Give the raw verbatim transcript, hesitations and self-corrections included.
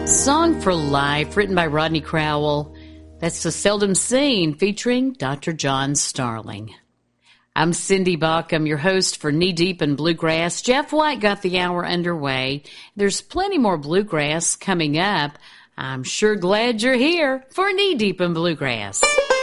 Song for Life, written by Rodney Crowell. That's So Seldom Seen, featuring Doctor John Starling. I'm Cindy Baucom, your host for Knee Deep in Bluegrass. Jeff White got the hour underway. There's plenty more bluegrass coming up. I'm sure glad you're here for Knee Deep in Bluegrass.